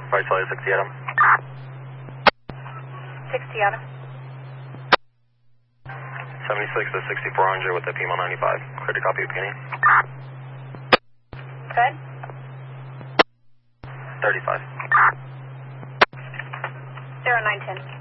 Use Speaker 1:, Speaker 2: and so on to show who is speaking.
Speaker 1: Right, Charlie 60 Adam.
Speaker 2: 60 Adam.
Speaker 1: 76 to 6400 with the Pima 95. Clear to copy, Penny.
Speaker 2: Good.
Speaker 1: 35.
Speaker 2: 0910.